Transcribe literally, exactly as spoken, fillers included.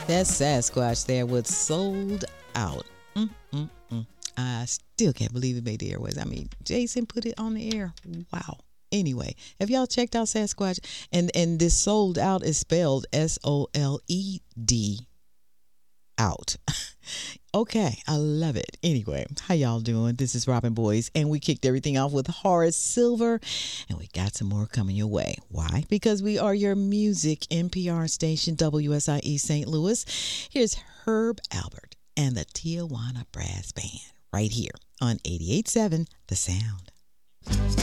That's Sasquatch there with Sold Out. Mm, mm, mm. I still can't believe it made the airways. I mean, Jason put it on the air. Wow. Anyway, have y'all checked out Sasquatch? And and this Sold Out is spelled S O L E D out. Okay, I love it. Anyway, how y'all doing? This is Robin Boys, and we kicked everything off with Horace Silver, and we got some more coming your way. Why? Because we are your music N P R station, W S I E Saint Louis. Here's Herb Albert and the Tijuana Brass Band right here on eighty-eight point seven The Sound.